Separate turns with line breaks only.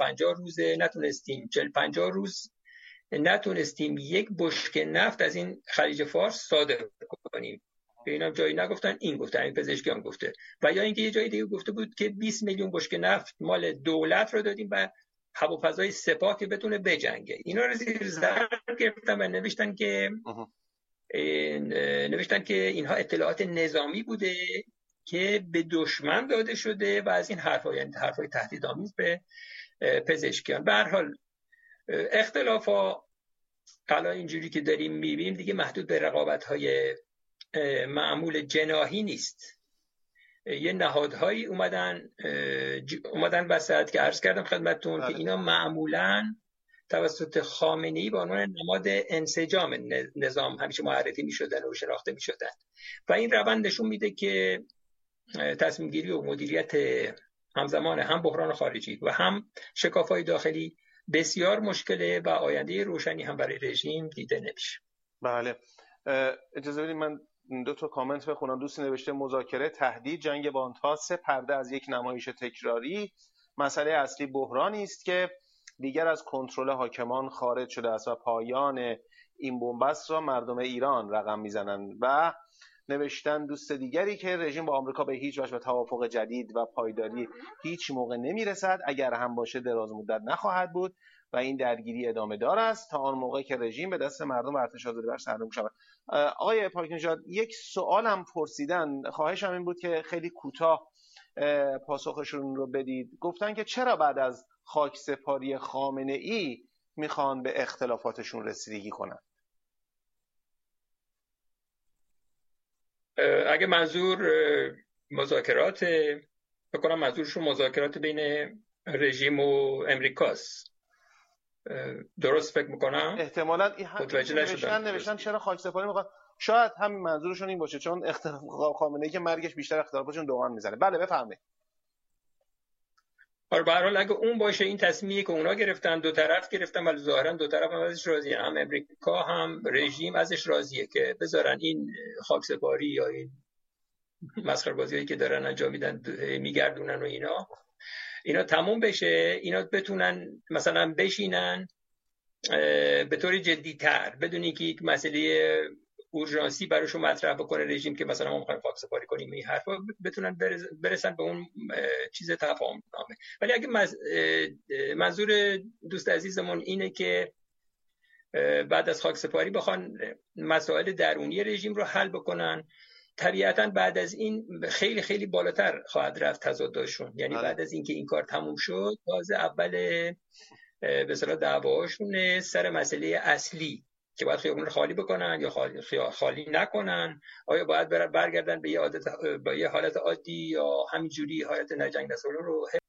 50 روزه نتونستیم 40-50 روز نتونستیم یک بشکه نفت از این خلیج فارس صادر کنیم. به اینم جایی نگفتن، این گفتن، این پزشکیان گفته. و یا اینکه یه جای دیگه گفته بود که 20 میلیون بشکه نفت مال دولت رو دادیم و هوافضای سپاه که بتونه بجنگه. اینا رو زیر ظرف گرفتن و نوشتن که اینها اطلاعات نظامی بوده که به دشمن داده شده و از این حرفا، یعنی حرفای تهدیدآمیز به پزشکیان. به هر حال اختلافا الان اینجوری که داریم میبینیم دیگه محدود به رقابت‌های معمول جناحی نیست. یه نهادهایی اومدن وسط که عرض کردم خدمتتون که اینا معمولاً توسط خامنه‌ای به عنوان نماد انسجام نظام همیشه معرفی می‌شدن و شناخته می‌شدن و این روند نشون میده که تصمیم گیری و مدیریت همزمان هم بحران خارجی و هم شکاف‌های داخلی بسیار مشکله و آینده روشنی هم برای رژیم دیده نمیشه.
بله، اجازه بدید من 2 تا کامنت بخونم. دوستی نوشته مذاکره، تهدید، جنگ بانت‌ها 3 پرده از یک نمایش تکراری. مسئله اصلی بحرانی است که دیگر از کنترل حاکمان خارج شده است و پایان این بنبست را مردم ایران رقم میزنند. و نوشتن دوست دیگری که رژیم با آمریکا به هیچ وجه به توافق جدید و پایداری هیچ موقع نمیرسد، اگر هم باشه دراز مدت نخواهد بود و این درگیری ادامه دار است تا آن موقع که رژیم به دست مردم ارتش آزادی بخش سرنگون شود. آقای پاک نژاد، یک سوالم پرسیدن، خواهشم این بود که خیلی کوتاه پاسخشون رو بدید. گفتن که چرا بعد از خاکسپاری خامنه‌ای میخوان به اختلافاتشون رسیدگی کنن؟
اگه منظور مذاکرات، بکنم منظورشون مذاکرات بین رژیم و امریکاست، درست فکر میکنم؟
احتمالاً نوشتن چرا خاکسپاری میخوان، شاید همین منظورشون این باشه، چون خامنه‌ای که مرگش بیشتر اختلافاتشون دوام میزنه. بله بفرمایید.
آره، به هر حال اگه اون باشه، این تصمیمی که اونا گرفتن، دو طرف گرفتن، ولی ظاهرا دو طرف هم ازش راضیه، هم امریکا هم رژیم ازش راضیه که بذارن این خاکسپاری یا این مسخره بازیایی که دارن انجام میدن میگردونن و اینا تموم بشه، اینا بتونن مثلا بشینن به طور جدی‌تر بدون اینکه یک مسئله اورژانسی براشون مطرح بکنه رژیم که مثلا ما می‌خوایم خاکسپاری کنیم، این حرفا بتونن برسن به اون چیز تفاهم نامه. ولی اگه منظور دوست عزیزمون اینه که بعد از خاکسپاری بخوان مسائل درونی رژیم رو حل بکنن، طبیعتاً بعد از این خیلی خیلی بالاتر خواهد رفت تضادشون. یعنی بعد از اینکه این کار تموم شد، تازه اول به اصطلاح دعواشون سر مسئله اصلی که باید خیابون رو خالی بکنن یا خالی نکنن، آیا باید برگردن به یه حالت عادی یا همینجوری حالت نجنگ نسولا رو